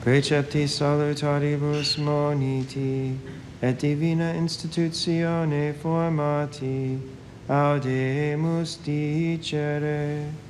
Precepti salutaribus moniti, et divina institutione formati, audemus dicere.